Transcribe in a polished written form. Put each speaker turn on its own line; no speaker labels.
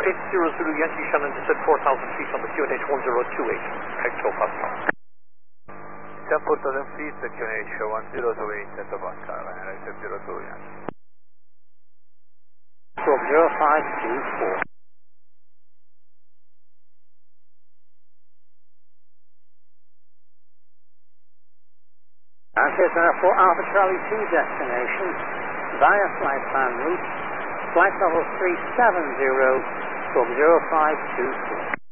80 Zulu Yankee Shannon descent 4,000 feet on the QNH 1028, hectopascal.
10,000 feet, QNH 1028 hectopascal, accept 02 Yankee.
Squawk 0524. Cessna 4 Alpha Charlie 2 destination via flight plan route, flight level 370, squawk 0524.